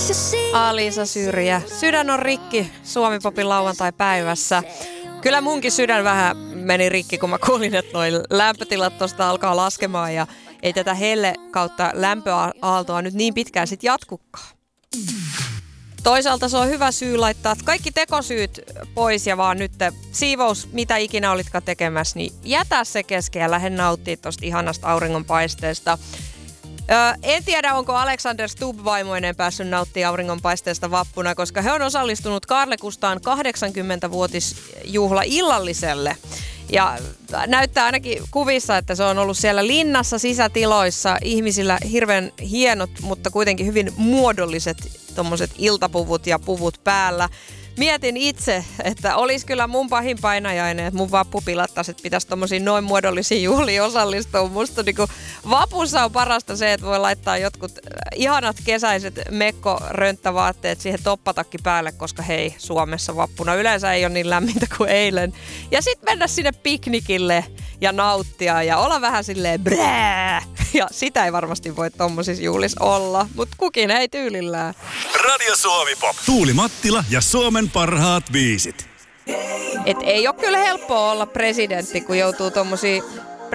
Alisa Syrjä. Sydän on rikki Suomi-popin lauantai-päivässä. Kyllä munkin sydän vähän meni rikki, kun mä kuulin, että noi lämpötilat tosta alkaa laskemaan ja ei tätä helle kautta lämpöaaltoa nyt niin pitkään sit jatkukaan. Toisaalta se on hyvä syy laittaa kaikki tekosyyt pois ja vaan nyt siivous, mitä ikinä olitkaan tekemässä, niin jätä se kesken ja lähde nauttimaan tosta ihanasta auringonpaisteesta. En tiedä, onko Alexander Stubb vaimoineen päässyt nauttimaan auringonpaisteesta vappuna, koska he on osallistunut Kaarle Kustaan 80-vuotisjuhla illalliselle. Ja näyttää ainakin kuvissa, että se on ollut siellä linnassa sisätiloissa, ihmisillä hirveän hienot, mutta kuitenkin hyvin muodolliset tommoset iltapuvut ja puvut päällä. Mietin itse, että olisi kyllä mun pahin painajainen, että mun vappu pilattaisi, että pitäisi tommosiin noin muodollisiin juhliin osallistua. Musta niinku vapussa on parasta se, että voi laittaa jotkut ihanat kesäiset mekko-rönttävaatteet siihen toppatakki päälle, koska hei, Suomessa vappuna yleensä ei ole niin lämmintä kuin eilen. Ja sit mennä sinne piknikille ja nauttia ja olla vähän silleen brää. Ja sitä ei varmasti voi tommosissa juhlissa olla, mutta kukin ei tyylillään. Radio Suomi Pop. Tuuli Mattila ja Suomen parhaat biisit. Et ei ole kyllä helppoa olla presidentti, kun joutuu tommosiin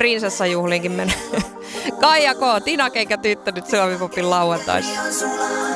prinsessajuhliinkin mennä. Kaija K, Tina Keikä tyttö nyt Suomi Popin lauantaissa.